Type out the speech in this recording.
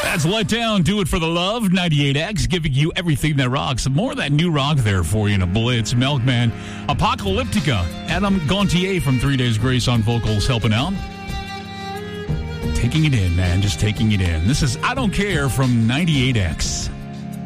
That's Let Down, Do It For The Love, 98X, giving you everything that rocks. More of that new rock there for you in a blitz. Milkman, Apocalyptica, Adam Gontier from 3 Days Grace on vocals helping out. Taking it in, man, just taking it in. This is I Don't Care from 98X.